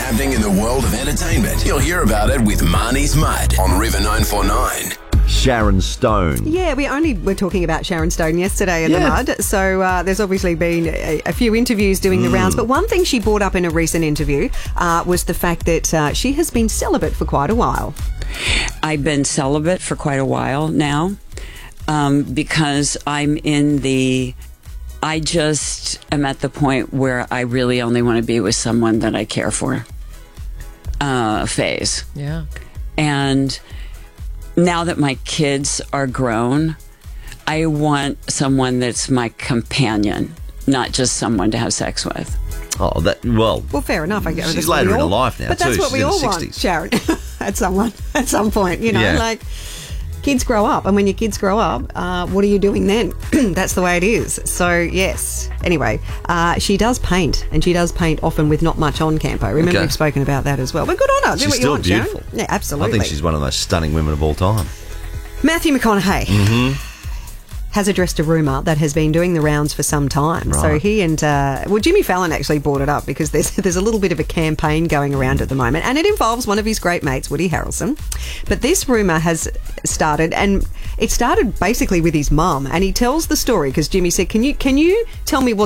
happening in the world of entertainment. You'll hear about it with Marnie's Mud on River 949. Sharon Stone. Yeah, we were talking about Sharon Stone yesterday in the Mud. So there's obviously been a few interviews doing the rounds. But one thing she brought up in a recent interview was the fact that she has been celibate for quite a while. I've been celibate for quite a while now because I just am at the point where I really only want to be with someone that I care for phase. Yeah. And now that my kids are grown, I want someone that's my companion, not just someone to have sex with. Oh, Well, fair enough. I guess she's later in her life now, but that's too. what She's we in all her want, 60s. Sharon. at some point, Yeah. like kids grow up, and when your kids grow up, what are you doing then? That's the way it is. So yes. Anyway, she does paint, and she does paint often with not much on, Campo. Remember we've spoken about that as well. But good on her. Do She's what you still want, beautiful. Sharon. Yeah, absolutely. I think she's one of the most stunning women of all time. Matthew McConaughey has addressed a rumour that has been doing the rounds for some time. Right. So he and Jimmy Fallon actually brought it up because there's a little bit of a campaign going around at the moment, and it involves one of his great mates, Woody Harrelson. But this rumour has started, and it started basically with his mum, and he tells the story because Jimmy said, "Can you tell me what